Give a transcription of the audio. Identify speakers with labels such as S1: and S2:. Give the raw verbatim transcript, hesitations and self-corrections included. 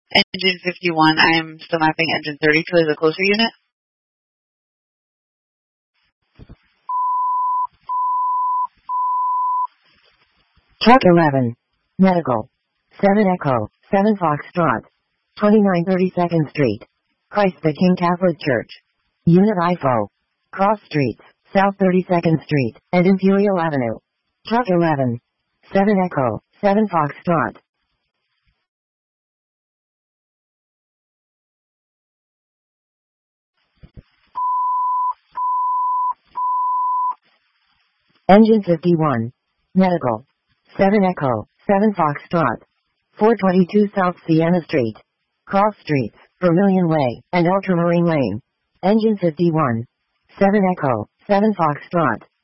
S1: Engine fifty-one, I'm still mapping engine thirty-two as a closer unit.
S2: Truck eleven. Medical. seven Echo, seven Foxtrot. twenty-nine thirty-second Street. Christ the King Catholic Church. Unit I F O. Cross Streets, South thirty-second Street, and Imperial Avenue. Truck eleven. seven Echo, seven Foxtrot. Engine fifty-one. Medical. seven Echo, seven Foxtrot. four twenty-two South Sienna Street. Cross Streets, Vermilion Way, and Ultramarine Lane. Engine fifty-one. seven Echo, seven Foxtrot.